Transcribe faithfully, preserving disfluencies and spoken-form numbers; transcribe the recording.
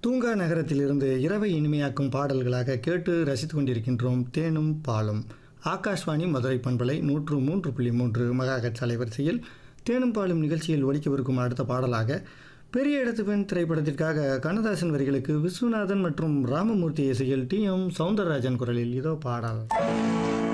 தூங்கா நகரத்திலிருந்து இரவை இனிமையாக்கும் பாடல்களாக கேட்டு ரசித்துக் கொண்டிருக்கின்றோம். தேனும் பாலும் ஆகாஷ்வாணி மதுரை பண்பலை நூற்று மூன்று புள்ளி மூன்று மெகாஹெர்ட்ஸ் அலைவரிசையில் தேனும் பாலும் நிகழ்ச்சியில் ஒலிக்கவிருக்கும் அடுத்த பாடலாக பெரிய இடத்து பெண் திரைப்படத்திற்காக கண்ணதாசன் வரிகளுக்கு விஸ்வநாதன் மற்றும் ராமமூர்த்தி இசையில் டி எம் சௌந்தரராஜன் குரலில் இதோ பாடல்.